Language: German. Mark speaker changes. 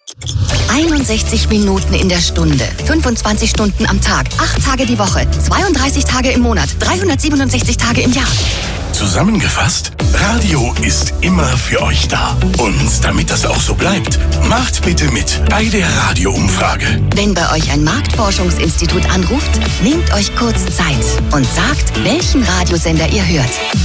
Speaker 1: 61 Minuten in der Stunde, 25 Stunden am Tag, 8 Tage die Woche, 32 Tage im Monat, 367 Tage im Jahr.
Speaker 2: Zusammengefasst, Radio ist immer für euch da. Und damit das auch so bleibt, macht bitte mit bei der Radioumfrage.
Speaker 1: Wenn bei euch ein Marktforschungsinstitut anruft, nehmt euch kurz Zeit und sagt, welchen Radiosender ihr hört.